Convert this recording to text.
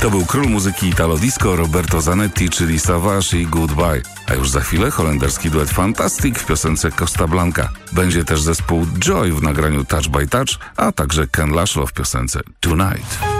To był król muzyki Italo Disco Roberto Zanetti, czyli Savage i Goodbye. A już za chwilę holenderski duet Fantastic w piosence Costa Blanca. Będzie też zespół Joy w nagraniu Touch by Touch, a także Ken Laszlo w piosence Tonight.